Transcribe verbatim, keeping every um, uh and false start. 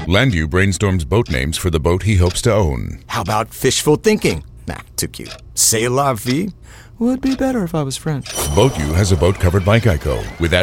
Landu brainstorms boat names for the boat he hopes to own. How about fishful thinking? Nah, too cute. C'est la vie? Would be better if I was French. Boat U has a boat covered by Geico with